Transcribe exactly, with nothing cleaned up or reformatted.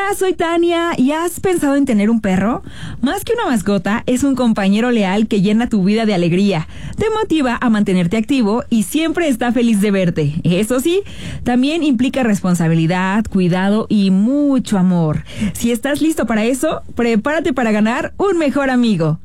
Hola, soy Tania. ¿Y has pensado en tener un perro? Más que una mascota, es un compañero leal que llena tu vida de alegría, te motiva a mantenerte activo y siempre está feliz de verte. Eso sí, también implica responsabilidad, cuidado y mucho amor. Si estás listo para eso, prepárate para ganar un mejor amigo.